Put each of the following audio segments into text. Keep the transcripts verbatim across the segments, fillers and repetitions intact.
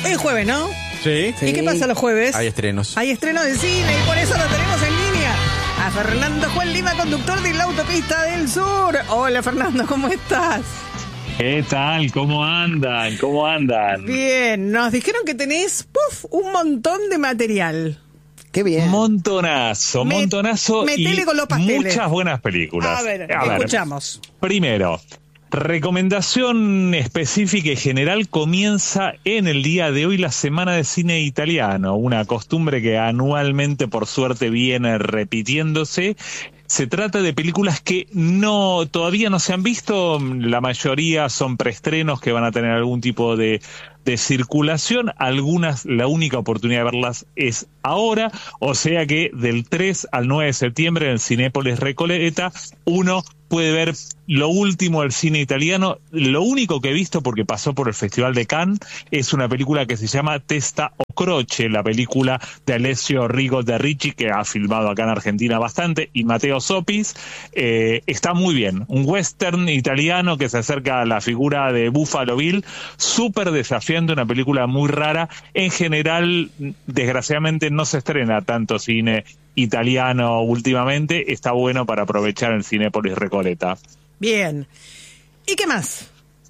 Hoy es jueves, ¿no? Sí. ¿Y qué pasa los jueves? Hay estrenos. Hay estrenos de cine y por eso lo tenemos en línea. A Fernando Juan Lima, conductor de La Autopista del Sur. Hola, Fernando, ¿cómo estás? ¿Qué tal? ¿Cómo andan? ¿Cómo andan? Bien, nos dijeron que tenés, puf, un montón de material. Qué bien. Montonazo, Me- montonazo metele y con los pasteles. muchas buenas películas. A ver, A ver, escuchamos. primero, recomendación específica y general comienza en el día de hoy la Semana de Cine Italiano, una costumbre que anualmente por suerte viene repitiéndose. Se trata de películas que no todavía no se han visto, la mayoría son preestrenos que van a tener algún tipo de, de circulación, algunas la única oportunidad de verlas es ahora, o sea que del tres al nueve de septiembre en el Cinépolis Recoleta uno puede ver lo último del cine italiano. Lo único que he visto, porque pasó por el Festival de Cannes, es una película que se llama Testa o Croce, la película de Alessio Rigo de Ricci, que ha filmado acá en Argentina bastante, y Matteo Sopis. Eh, está muy bien, un western italiano que se acerca a la figura de Buffalo Bill, súper desafiante, una película muy rara. En general, desgraciadamente no se estrena tanto cine italiano últimamente, está bueno para aprovechar en Cinépolis Recoleta. Bien. ¿Y qué más?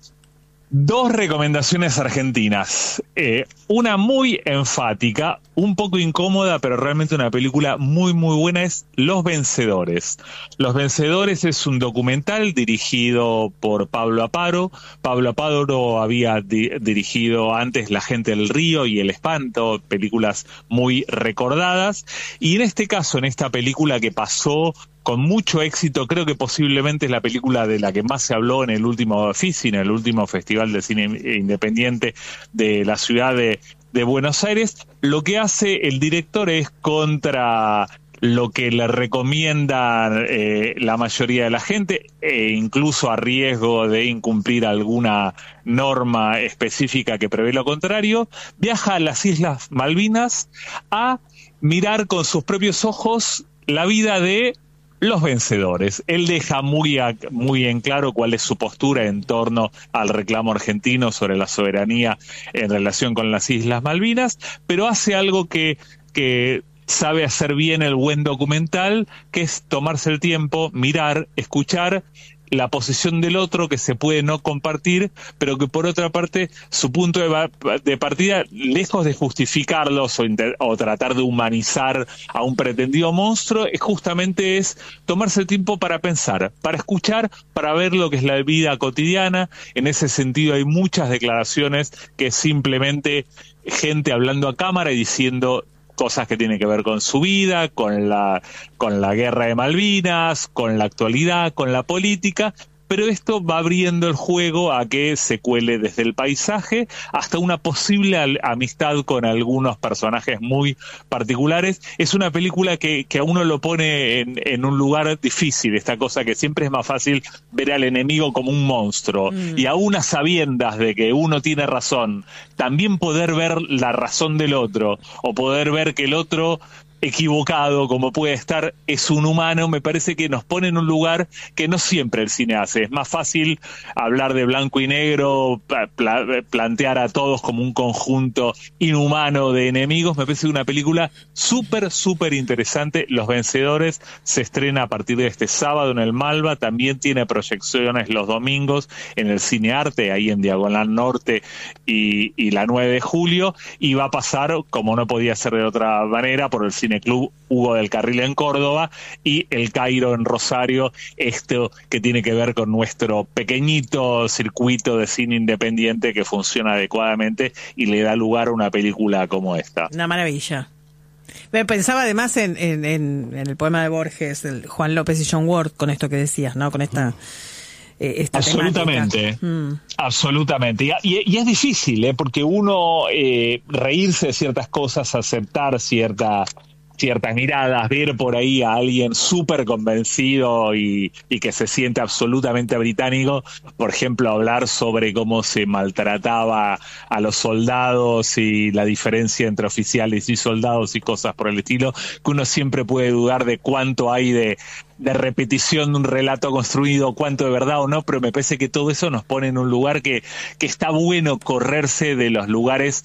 Dos recomendaciones argentinas, eh, una muy enfática, un poco incómoda, pero realmente una película muy muy buena, es Los Vencedores. Los Vencedores es un documental dirigido por Pablo Aparo. Pablo Aparo había di- dirigido antes La gente del río y El espanto, películas muy recordadas, y en este caso, en esta película que pasó con mucho éxito, creo que posiblemente es la película de la que más se habló en el último FICI, en el último Festival de Cine Independiente de la ciudad de, de Buenos Aires. Lo que hace el director es contra lo que le recomienda eh, la mayoría de la gente, e incluso a riesgo de incumplir alguna norma específica que prevé lo contrario, viaja a las Islas Malvinas a mirar con sus propios ojos la vida de los vencedores. Él deja muy, a, muy en claro cuál es su postura en torno al reclamo argentino sobre la soberanía en relación con las Islas Malvinas, pero hace algo que, que sabe hacer bien el buen documental, que es tomarse el tiempo, mirar, escuchar la posición del otro, que se puede no compartir, pero que por otra parte su punto de, de partida, lejos de justificarlos o, inter, o tratar de humanizar a un pretendido monstruo, es justamente es tomarse el tiempo para pensar, para escuchar, para ver lo que es la vida cotidiana. En ese sentido hay muchas declaraciones que es simplemente gente hablando a cámara y diciendo cosas que tienen que ver con su vida, con la, con la guerra de Malvinas, con la actualidad, con la política, pero esto va abriendo el juego a que se cuele desde el paisaje hasta una posible al- amistad con algunos personajes muy particulares. Es una película que, que a uno lo pone en, en un lugar difícil, esta cosa que siempre es más fácil ver al enemigo como un monstruo, mm. y aún a sabiendas de que uno tiene razón, también poder ver la razón del otro, o poder ver que el otro equivocado como puede estar es un humano, me parece que nos pone en un lugar que no siempre el cine hace. Es más fácil hablar de blanco y negro, pla- plantear a todos como un conjunto inhumano de enemigos. Me parece una película súper, súper interesante. Los Vencedores se estrena a partir de este sábado en el Malva, también tiene proyecciones los domingos en el Cinearte, ahí en Diagonal Norte y, y la nueve de julio, y va a pasar, como no podía ser de otra manera, por el Cineclub Hugo del Carril en Córdoba y el Cairo en Rosario, esto que tiene que ver con nuestro pequeñito circuito de cine independiente que funciona adecuadamente y le da lugar a una película como esta. Una maravilla. Me pensaba además en, en, en, en el poema de Borges, el Juan López y John Ward, con esto que decías, ¿no? Con esta... Eh, esta absolutamente, mm. absolutamente. Y, y, y es difícil, ¿eh? Porque uno eh, reírse de ciertas cosas, aceptar cierta, ciertas miradas, ver por ahí a alguien súper convencido y, y que se siente absolutamente británico, por ejemplo, hablar sobre cómo se maltrataba a los soldados y la diferencia entre oficiales y soldados y cosas por el estilo, que uno siempre puede dudar de cuánto hay de de repetición de un relato construido, cuánto de verdad o no, pero me parece que todo eso nos pone en un lugar que, que está bueno correrse de los lugares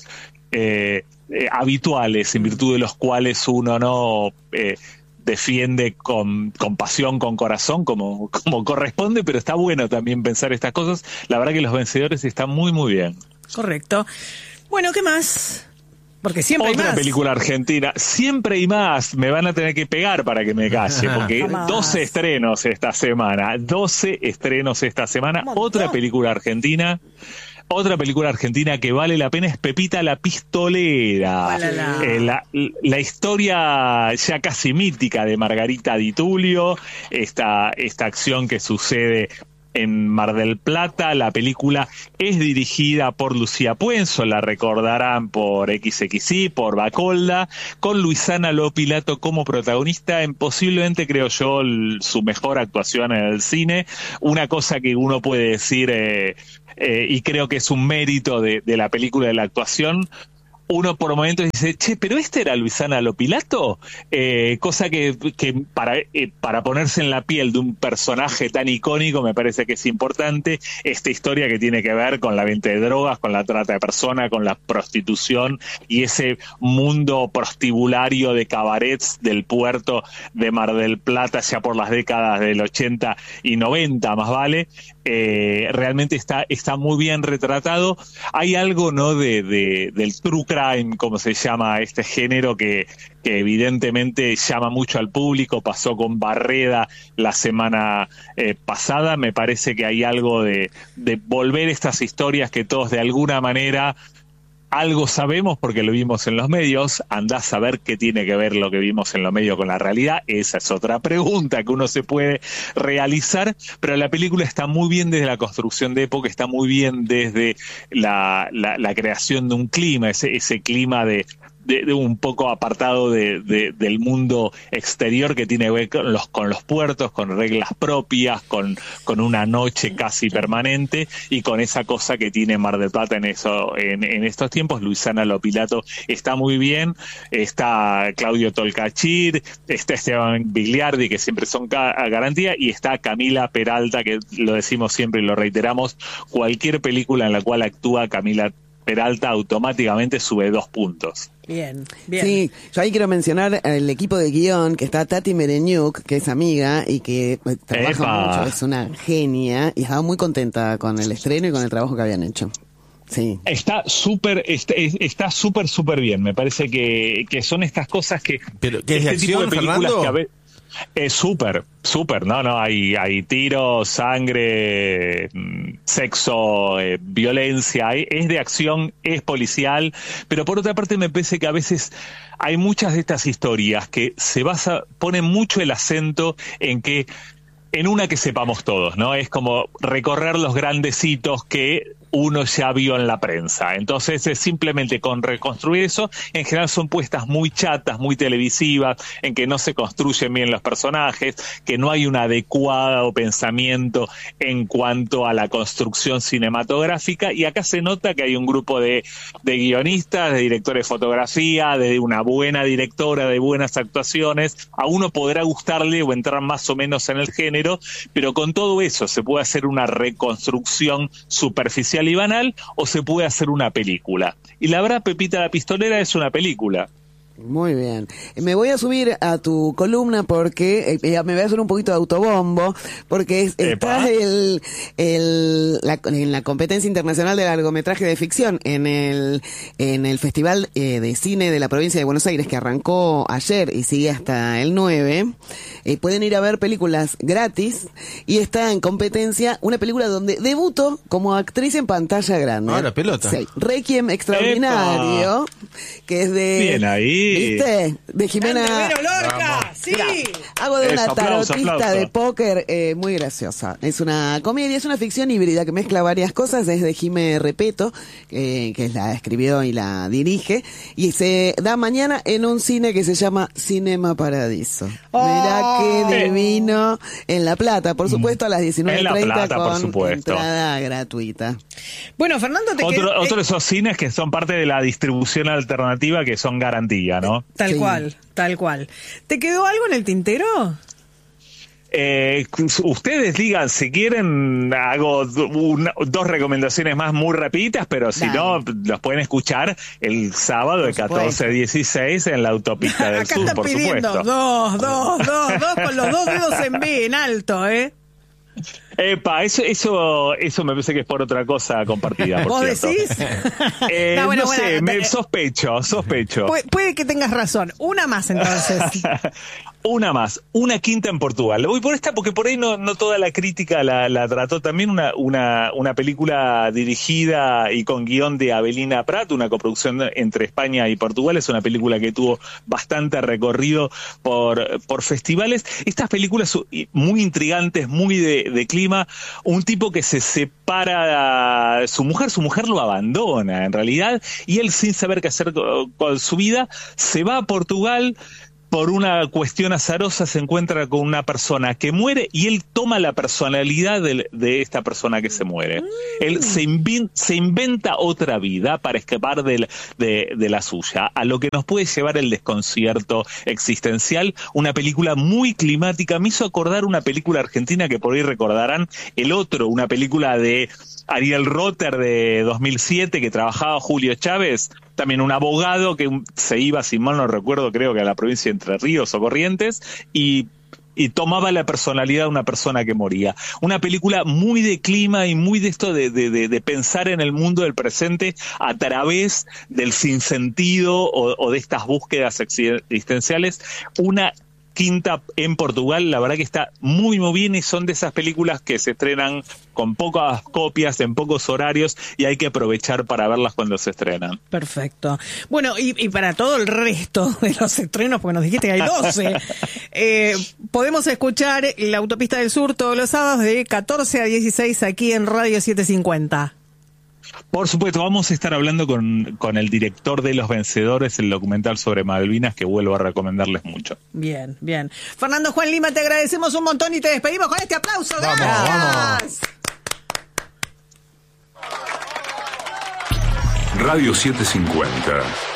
eh, eh, habituales, en virtud de los cuales uno no eh, defiende con, con pasión, con corazón, como, como corresponde, pero está bueno también pensar estas cosas. La verdad que Los Vencedores están muy, muy bien. Correcto. Bueno, ¿qué más? Porque siempre Otra hay más. película argentina, siempre hay más, me van a tener que pegar para que me calle, porque Jamás. doce estrenos esta semana, doce estrenos esta semana, otra película argentina, otra película argentina que vale la pena es Pepita la Pistolera, eh, la, la historia ya casi mítica de Margarita Di Tulio, esta, esta acción que sucede en Mar del Plata. La película es dirigida por Lucía Puenzo, la recordarán por X X I, por Bacolda, con Luisana Lopilato como protagonista, en posiblemente, creo yo, el, su mejor actuación en el cine. Una cosa que uno puede decir, eh, eh, y creo que es un mérito de, de la película, de la actuación, uno por momentos dice, che, pero este era Luisana Lopilato, eh, cosa que, que para, eh, para ponerse en la piel de un personaje tan icónico me parece que es importante esta historia que tiene que ver con la venta de drogas, con la trata de personas, con la prostitución y ese mundo prostibulario de cabarets del puerto de Mar del Plata ya por las décadas del ochenta y noventa, más vale. Eh, realmente está, está muy bien retratado. Hay algo, ¿no?, de, de, del true crime, como se llama este género, que, que evidentemente llama mucho al público. Pasó con Barreda la semana eh, pasada. Me parece que hay algo de, de volver estas historias que todos de alguna manera algo sabemos porque lo vimos en los medios. Andá a saber qué tiene que ver lo que vimos en los medios con la realidad. Esa es otra pregunta que uno se puede realizar, pero la película está muy bien desde la construcción de época, está muy bien desde la, la, la creación de un clima, ese, ese clima de, de, de un poco apartado de, de, del mundo exterior que tiene que ver con los, con los puertos, con reglas propias, con, con una noche casi permanente y con esa cosa que tiene Mar del Plata en, eso, en, en estos tiempos. Luisana Lopilato está muy bien, está Claudio Tolcachir, está Esteban Bigliardi, que siempre son garantía, y está Camila Peralta, que lo decimos siempre y lo reiteramos, cualquier película en la cual actúa Camila Peralta automáticamente sube dos puntos. Bien, bien. Sí, yo ahí quiero mencionar el equipo de guión, que está Tati Mereñuk, que es amiga y que trabaja ¡Epa! mucho, es una genia, y estaba muy contenta con el estreno y con el trabajo que habían hecho. Sí. Está súper, está, está súper, súper bien. Me parece que, que son estas cosas que... ¿Pero qué es de este tipo acción, de películas Fernando? que a veces, es súper, súper, no, no, hay, hay tiros, sangre, sexo, eh, violencia, hay, es de acción, es policial, pero por otra parte me parece que a veces hay muchas de estas historias que se basa, ponen mucho el acento en que, en una que sepamos todos, ¿no? Es como recorrer los grandes hitos que uno ya vio en la prensa. Entonces, es simplemente con reconstruir eso, en general son puestas muy chatas, muy televisivas, en que no se construyen bien los personajes, que no hay un adecuado pensamiento en cuanto a la construcción cinematográfica, y acá se nota que hay un grupo de, de guionistas, de directores de fotografía, de una buena directora, de buenas actuaciones. A uno podrá gustarle o entrar más o menos en el género, pero con todo eso se puede hacer una reconstrucción superficial y banal, o se puede hacer una película. Y la verdad, Pepita la Pistolera es una película. Muy bien. Me voy a subir a tu columna porque eh, me voy a hacer un poquito de autobombo, porque es, está el, el, la, en la competencia internacional de largometraje de ficción en el, en el Festival eh, de Cine de la Provincia de Buenos Aires, que arrancó ayer y sigue hasta el nueve. Eh, pueden ir a ver películas gratis, y está en competencia una película donde debuto como actriz en pantalla grande. Ah, la pelota. Sí. Requiem Extraordinario, ¡epa!, que es de... Bien ahí. ¿Viste? De Jimena. Canderbero Lorca, sí. Mirá, hago de una Eso, aplauso, tarotista aplauso. de póker eh, muy graciosa. Es una comedia, es una ficción híbrida que mezcla varias cosas. Es de Jimé Repeto, eh, que la escribió y la dirige. Y se da mañana en un cine que se llama Cinema Paradiso. Oh. Mirá qué divino. En La Plata, por supuesto, a las diecinueve En La treinta Plata, por con supuesto. entrada gratuita. Bueno, Fernando, te Otro, quedó- otro de eh, esos cines que son parte de la distribución alternativa, que son garantía, ¿no? Tal Sí. cual, tal cual. ¿Te quedó algo en el tintero? Eh, ustedes digan, si quieren, hago una, dos recomendaciones más muy rapiditas, pero si Dale. no, los pueden escuchar el sábado de catorce a dieciséis en la autopista del Acá sur, están por pidiendo supuesto. Dos, dos, dos, dos, con los dos dedos en B, en alto, ¿eh? Epa, eso, eso, eso me parece que es por otra cosa compartida, por ¿Vos cierto. decís? Eh, no, bueno, no bueno, sé, bueno, me sospecho, sospecho. Puede, puede que tengas razón. Una más, entonces. Una más, una quinta en Portugal. Voy por esta porque por ahí no, no toda la crítica la, la trató. También una, una, una película dirigida y con guión de Avelina Prat, una coproducción entre España y Portugal. Es una película que tuvo bastante recorrido por, por festivales. Estas películas muy intrigantes, muy de, de clima. Un tipo que se separa de su mujer, su mujer lo abandona en realidad, y él, sin saber qué hacer con, con su vida, se va a Portugal. Por una cuestión azarosa se encuentra con una persona que muere y él toma la personalidad de, de esta persona que se muere. Mm. Él se, invin, se inventa otra vida para escapar de, de, de la suya, a lo que nos puede llevar el desconcierto existencial. Una película muy climática. Me hizo acordar una película argentina que por ahí recordarán, El Otro, una película de Ariel Rotter de dos mil siete que trabajaba Julio Chávez. También un abogado que se iba, si mal no recuerdo, creo que a la provincia de Entre Ríos o Corrientes, y, y tomaba la personalidad de una persona que moría. Una película muy de clima y muy de esto de, de, de, de pensar en el mundo del presente a través del sinsentido o, o de estas búsquedas existenciales. Una quinta en Portugal, la verdad que está muy muy bien, y son de esas películas que se estrenan con pocas copias, en pocos horarios, y hay que aprovechar para verlas cuando se estrenan. Perfecto. Bueno, y, y para todo el resto de los estrenos, porque nos dijiste que hay doce, eh, podemos escuchar La Autopista del Sur todos los sábados de catorce a dieciséis aquí en Radio setecientos cincuenta. Por supuesto, vamos a estar hablando con, con el director de Los Vencedores, el documental sobre Malvinas, que vuelvo a recomendarles mucho. Bien, bien. Fernando Juan Lima, te agradecemos un montón y te despedimos con este aplauso. Vamos, ¡Gracias! Vamos. Radio setecientos cincuenta.